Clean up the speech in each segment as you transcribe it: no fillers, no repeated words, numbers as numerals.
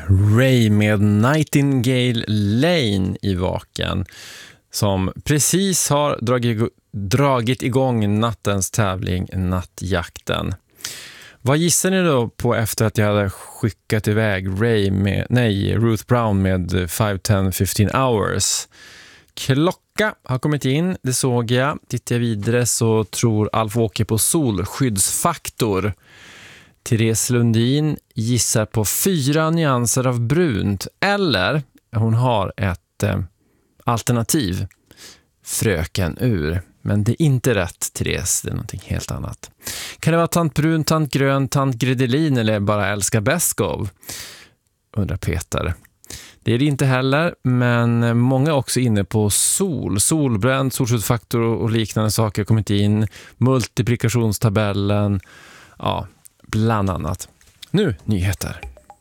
Ray med Nightingale Lane i Vaken, som precis har dragit igång nattens tävling Nattjakten. Vad gissar ni då på efter att jag hade skickat iväg Ruth Brown med 5, 10, 15 hours? Klocka har kommit in, det såg jag. Tittar jag vidare så tror Alf Åke på solskyddsfaktor. Therese Lundin gissar på 4 nyanser av brunt. Eller hon har ett alternativ. Fröken ur. Men det är inte rätt, Therese. Det är någonting helt annat. Kan det vara tant brun, tant grön, tant gredelin eller bara älska Beskov? Undrar Peter. Det är det inte heller, men många är också inne på solbränd, solskyddsfaktor och liknande saker har kommit in. Multiplikationstabellen, ja, bland annat. Nu, nyheter.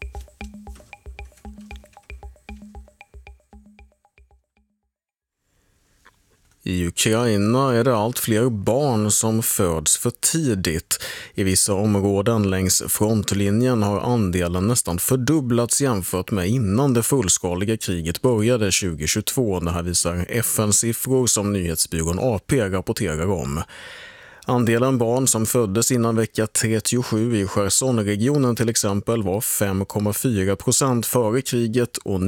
I Ukraina är det allt fler barn som föds för tidigt. I vissa områden längs frontlinjen har andelen nästan fördubblats jämfört med innan det fullskaliga kriget började 2022. Det här visar FN-siffror som nyhetsbyrån AP rapporterar om. Andelen barn som föddes innan vecka 37 i Cherson-regionen till exempel var 5,4% före kriget och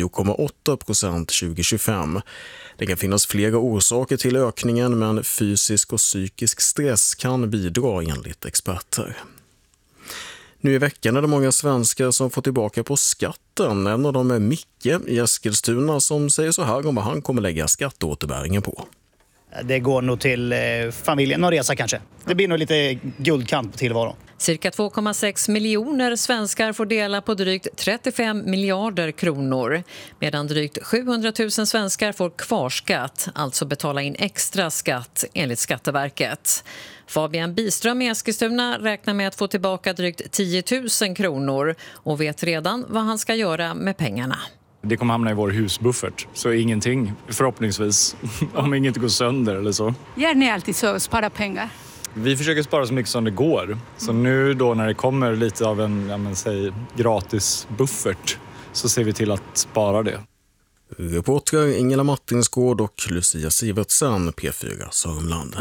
9,8% 2025. Det kan finnas flera orsaker till ökningen, men fysisk och psykisk stress kan bidra enligt experter. Nu i veckan är det många svenskar som får tillbaka på skatten. En av dem är Micke i Eskilstuna som säger så här om vad han kommer lägga skatteåterbäringen på. Det går nog till familjen, någon resa kanske. Det blir nog lite guldkant på tillvaron. Cirka 2,6 miljoner svenskar får dela på drygt 35 miljarder kronor. Medan drygt 700 000 svenskar får kvarskatt, alltså betala in extra skatt enligt Skatteverket. Fabian Biström i Eskilstuna räknar med att få tillbaka drygt 10 000 kronor och vet redan vad han ska göra med pengarna. Det kommer hamna i vår husbuffert, så ingenting förhoppningsvis, om inget går sönder eller så. Gör ni alltid så, spara pengar? Vi försöker spara så mycket som det går. Så nu då när det kommer lite av en gratis buffert så ser vi till att spara det. Reportrar Ingela Martinsgård och Lucia Sivertsen, P4 Sörmland.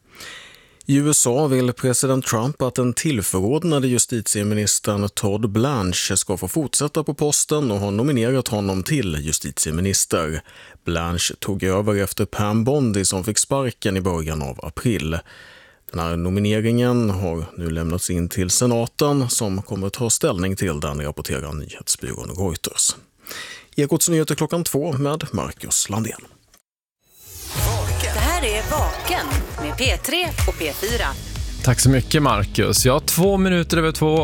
I USA vill president Trump att den tillförordnade justitieministern Todd Blanche ska få fortsätta på posten och har nominerat honom till justitieminister. Blanche tog över efter Pam Bondi som fick sparken i början av april. Den här nomineringen har nu lämnats in till senaten som kommer ta ställning till den, rapporterar nyhetsbyrån Reuters. Ekots nyheter 2:00 med Marcus Landén. Det här är Vaken med P3 och P4. Tack så mycket, Marcus. Ja, 2 minuter över 2